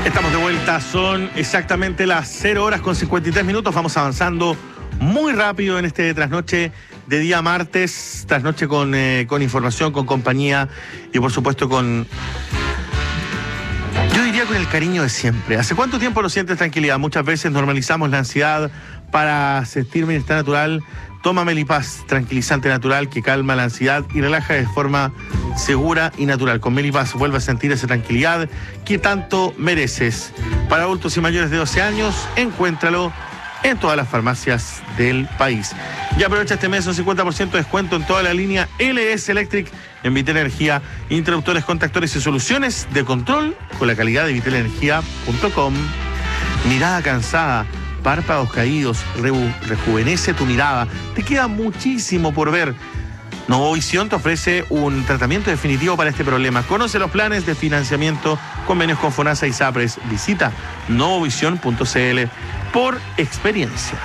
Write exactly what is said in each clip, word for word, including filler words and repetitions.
Estamos de vuelta, son exactamente las cero horas con cincuenta y tres minutos. Vamos avanzando muy rápido en este trasnoche de día martes, trasnoche con, eh, con información, con compañía y por supuesto con, yo diría con el cariño de siempre. ¿Hace cuánto tiempo no sientes tranquilidad? Muchas veces normalizamos la ansiedad para sentir bienestar natural. Toma Melipaz, tranquilizante natural que calma la ansiedad y relaja de forma segura y natural. Con Melipaz vuelve a sentir esa tranquilidad que tanto mereces. Para adultos y mayores de doce años, encuéntralo en todas las farmacias del país. Y aprovecha este mes un cincuenta por ciento de descuento en toda la línea L S Electric en Vitel Energía, interruptores, contactores y soluciones de control con la calidad de vitel energía punto com. Mirada cansada, párpados caídos, reju rejuvenece tu mirada. Te queda muchísimo por ver. Novovisión te ofrece un tratamiento definitivo para este problema. Conoce los planes de financiamiento, convenios con FONASA y SAPRES. Visita novovisión punto c l por experiencia.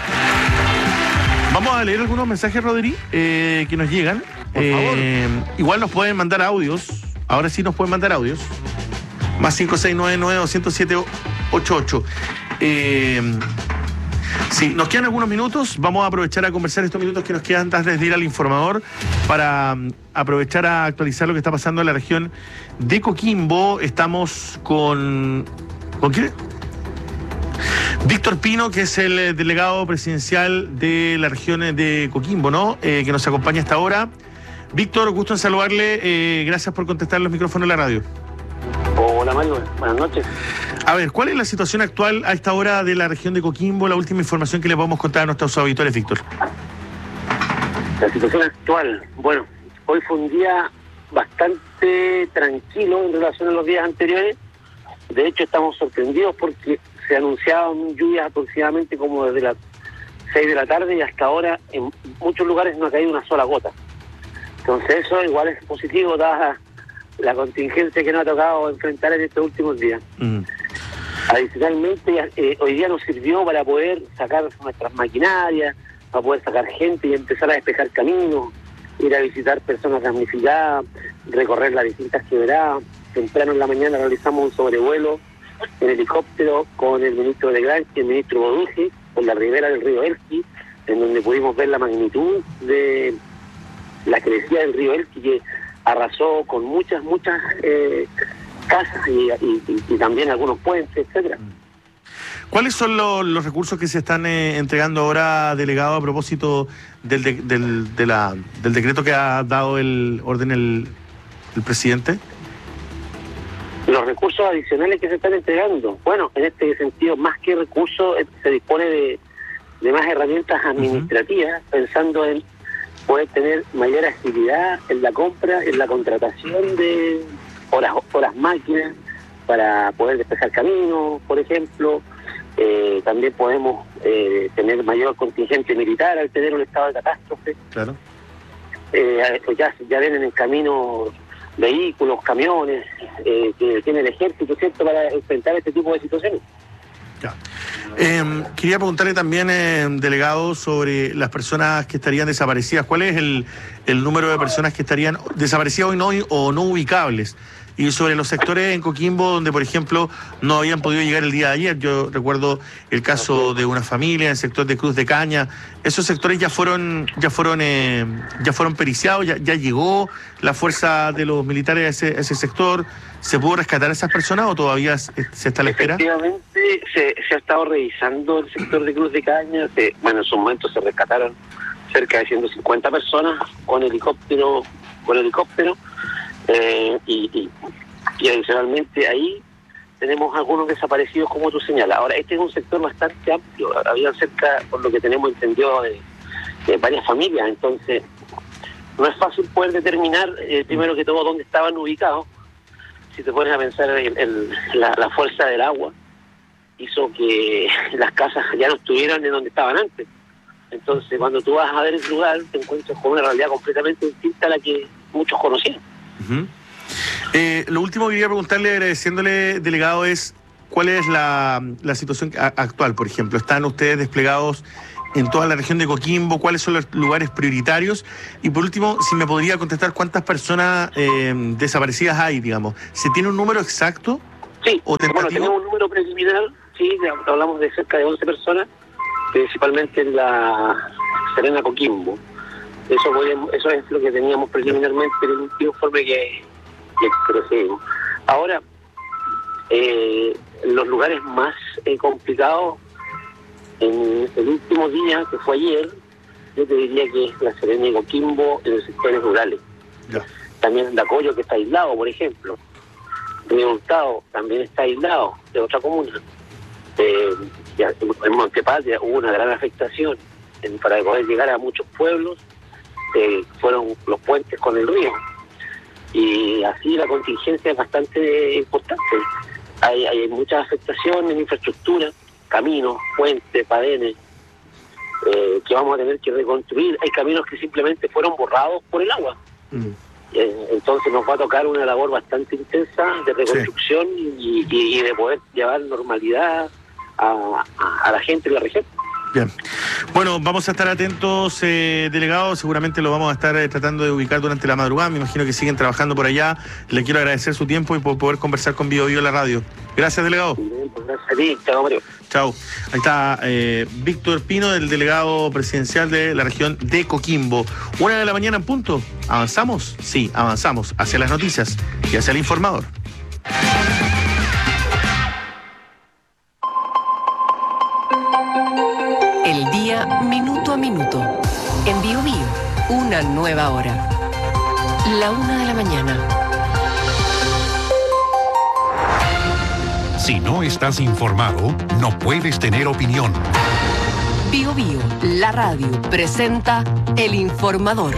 Vamos a leer algunos mensajes, Rodri, eh, que nos llegan. Por favor. Eh, igual nos pueden mandar audios. Ahora sí nos pueden mandar audios. Más cinco seis nueve nueve dos cero siete ocho ocho. Eh, sí, nos quedan algunos minutos. Vamos a aprovechar a conversar estos minutos que nos quedan antes de ir al informador para um, aprovechar a actualizar lo que está pasando en la región de Coquimbo. Estamos con... ¿Con quién? Víctor Pino, que es el delegado presidencial de la región de Coquimbo, ¿no? Eh, que nos acompaña hasta ahora. Víctor, gusto en saludarle. Eh, gracias por contestar los micrófonos de la radio. Hola Mario, buenas noches. A ver, ¿cuál es la situación actual a esta hora de la región de Coquimbo? La última información que le podemos contar a nuestros auditores, Víctor. La situación actual, bueno, hoy fue un día bastante tranquilo en relación a los días anteriores. De hecho, estamos sorprendidos porque se anunciaban lluvias aproximadamente como desde las seis de la tarde y hasta ahora en muchos lugares no ha caído una sola gota. Entonces eso igual es positivo, dada la contingencia que nos ha tocado enfrentar en estos últimos días. Mm. Adicionalmente, eh, hoy día nos sirvió para poder sacar nuestras maquinarias, para poder sacar gente y empezar a despejar caminos, ir a visitar personas damnificadas, recorrer las distintas quebradas. Temprano en la mañana realizamos un sobrevuelo en helicóptero con el ministro de Gran y el ministro Boduji por la ribera del río Elqui, en donde pudimos ver la magnitud de la crecida del río Elqui, que arrasó con muchas, muchas eh, casas y, y, y, y también algunos puentes, etcétera. ¿Cuáles son los, los recursos que se están eh, entregando ahora, delegado, a propósito del, de, del, de la, del decreto que ha dado el orden el, el presidente? Los recursos adicionales que se están entregando, bueno, en este sentido, más que recursos, se dispone de, de más herramientas administrativas, uh-huh. pensando en poder tener mayor agilidad en la compra, en la contratación de horas, horas máquinas para poder despejar caminos, por ejemplo. Eh, también podemos eh, tener mayor contingente militar al tener un estado de catástrofe. Claro. Eh, ya, ya vienen en camino vehículos, camiones, eh, que tiene el ejército, ¿cierto?, para enfrentar este tipo de situaciones. Ya. Eh, quería preguntarle también, eh, delegado, sobre las personas que estarían desaparecidas. ¿Cuál es el, el número de personas que estarían desaparecidas o no, o no ubicables? Y sobre los sectores en Coquimbo donde, por ejemplo, no habían podido llegar el día de ayer. Yo recuerdo el caso de una familia en el sector de Cruz de Caña. Esos sectores ya fueron ya fueron, eh, ya fueron periciados, ya, ya llegó la fuerza de los militares a ese, a ese sector. ¿Se pudo rescatar a esas personas o todavía se está a la espera? Efectivamente, se, se ha estado revisando el sector de Cruz de Caña. Se, bueno, en su momento se rescataron cerca de ciento cincuenta personas con helicóptero, con helicóptero. Eh, y, y, y adicionalmente ahí tenemos algunos desaparecidos, como tú señalas. Ahora, este es un sector bastante amplio. Había cerca, por lo que tenemos entendido, de, de varias familias. Entonces, no es fácil poder determinar, eh, primero que todo, dónde estaban ubicados. Si te pones a pensar en, en la, la fuerza del agua, hizo que las casas ya no estuvieran en donde estaban antes. Entonces, cuando tú vas a ver el lugar, te encuentras con una realidad completamente distinta a la que muchos conocían. Uh-huh. Eh, lo último que quería preguntarle, agradeciéndole, delegado, es cuál es la, la situación actual. Por ejemplo, ¿están ustedes desplegados en toda la región de Coquimbo? ¿Cuáles son los lugares prioritarios? Y por último, si me podría contestar cuántas personas eh, desaparecidas hay, digamos. ¿Se tiene un número exacto? Sí, ¿O tentativo? Bueno, tenemos un número preliminar, sí, hablamos de cerca de once personas, principalmente en la Serena Coquimbo. Eso, voy a, eso es lo que teníamos preliminarmente en el último informe que, que procedimos. Ahora, eh, los lugares más eh, complicados en el último día, que fue ayer, yo te diría que es la Serena y Coquimbo en los sectores rurales. Ya. También Dacoyo, que está aislado, por ejemplo. Río Hurtado también está aislado de otra comuna. Eh, ya, en Montepatria hubo una gran afectación en, para poder llegar a muchos pueblos, eh, fueron los puentes con el río. Y así la contingencia es bastante importante. Hay, hay mucha afectación en infraestructura, caminos, puentes, padenes, eh, que vamos a tener que reconstruir. Hay caminos que simplemente fueron borrados por el agua. Mm. Entonces nos va a tocar una labor bastante intensa de reconstrucción, sí. y, y, y de poder llevar normalidad a, a, a la gente de la región. Bien. Bueno, vamos a estar atentos, eh, delegado. Seguramente lo vamos a estar eh, tratando de ubicar durante la madrugada. Me imagino que siguen trabajando por allá. Le quiero agradecer su tiempo y por poder conversar con Bio Bio en la radio. Gracias, delegado. Bien, pues gracias a ti. Chao, Mario. Chao. Ahí está eh, Víctor Pino, el delegado presidencial de la región de Coquimbo. Una de la mañana en punto. ¿Avanzamos? Sí, avanzamos hacia las noticias y hacia el informador. El día minuto a minuto. En Bio Bio, una nueva hora. La una de la mañana. Si no estás informado, no puedes tener opinión. Bio Bio, la radio, presenta El Informador.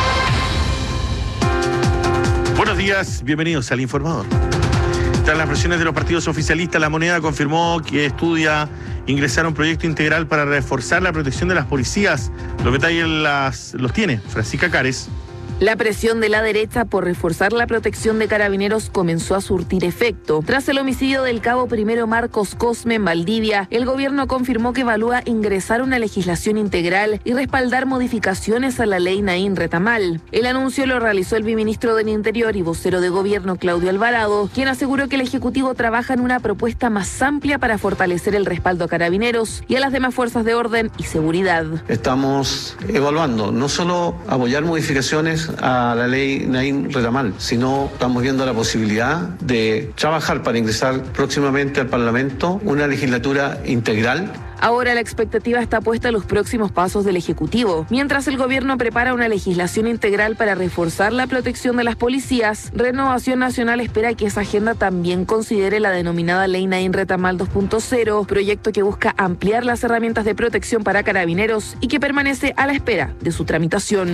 Buenos días, bienvenidos al Informador. Tras las presiones de los partidos oficialistas, La Moneda confirmó que estudia ingresar a un proyecto integral para reforzar la protección de las policías. Los detalles las, los tiene Francisca Cares. La presión de la derecha por reforzar la protección de carabineros comenzó a surtir efecto. Tras el homicidio del cabo primero Marcos Cosme en Valdivia, el gobierno confirmó que evalúa ingresar una legislación integral y respaldar modificaciones a la ley Naín Retamal. El anuncio lo realizó el viceministro del Interior y vocero de gobierno Claudio Alvarado, quien aseguró que el Ejecutivo trabaja en una propuesta más amplia para fortalecer el respaldo a carabineros y a las demás fuerzas de orden y seguridad. Estamos evaluando no solo apoyar modificaciones a la ley Naín Retamal, sino estamos viendo la posibilidad de trabajar para ingresar próximamente al Parlamento una legislatura integral. Ahora la expectativa está puesta en los próximos pasos del Ejecutivo. Mientras el gobierno prepara una legislación integral para reforzar la protección de las policías, Renovación Nacional espera que esa agenda también considere la denominada Ley Naín Retamal dos punto cero, proyecto que busca ampliar las herramientas de protección para carabineros y que permanece a la espera de su tramitación.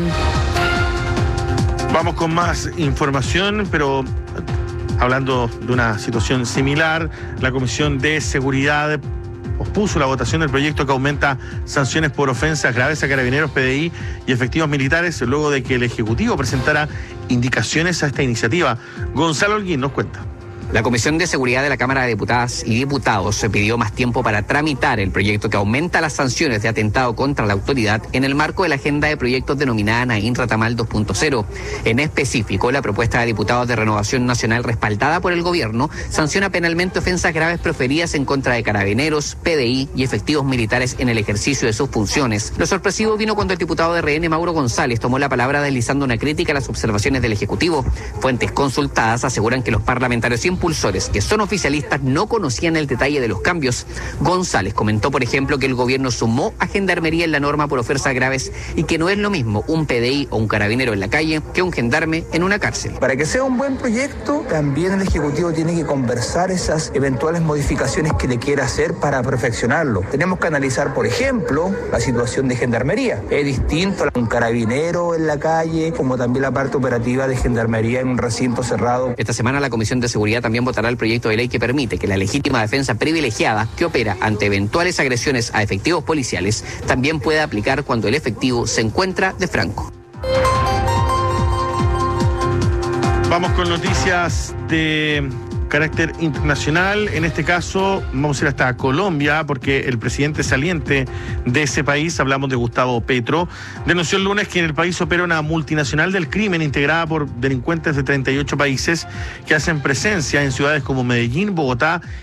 Vamos con más información, pero hablando de una situación similar, la Comisión de Seguridad pospuso la votación del proyecto que aumenta sanciones por ofensas graves a carabineros, P D I y efectivos militares, luego de que el Ejecutivo presentara indicaciones a esta iniciativa. Gonzalo Holguín nos cuenta. La Comisión de Seguridad de la Cámara de Diputadas y Diputados se pidió más tiempo para tramitar el proyecto que aumenta las sanciones de atentado contra la autoridad en el marco de la agenda de proyectos denominada Naín Retamal dos punto cero. En específico, la propuesta de diputados de Renovación Nacional respaldada por el gobierno sanciona penalmente ofensas graves proferidas en contra de carabineros, P D I y efectivos militares en el ejercicio de sus funciones. Lo sorpresivo vino cuando el diputado de R N, Mauro González, tomó la palabra deslizando una crítica a las observaciones del Ejecutivo. Fuentes consultadas aseguran que los parlamentarios impulsores que son oficialistas no conocían el detalle de los cambios. González comentó, por ejemplo, que el gobierno sumó a gendarmería en la norma por ofensas graves y que no es lo mismo un P D I o un carabinero en la calle que un gendarme en una cárcel. Para que sea un buen proyecto, también el Ejecutivo tiene que conversar esas eventuales modificaciones que le quiera hacer para perfeccionarlo. Tenemos que analizar, por ejemplo, la situación de gendarmería. Es distinto a un carabinero en la calle, como también la parte operativa de gendarmería en un recinto cerrado. Esta semana la Comisión de Seguridad también votará el proyecto de ley que permite que la legítima defensa privilegiada que opera ante eventuales agresiones a efectivos policiales también pueda aplicar cuando el efectivo se encuentra de franco. Vamos con noticias de carácter internacional. En este caso vamos a ir hasta Colombia porque el presidente saliente de ese país, hablamos de Gustavo Petro, denunció el lunes que en el país opera una multinacional del crimen integrada por delincuentes de treinta y ocho países que hacen presencia en ciudades como Medellín, Bogotá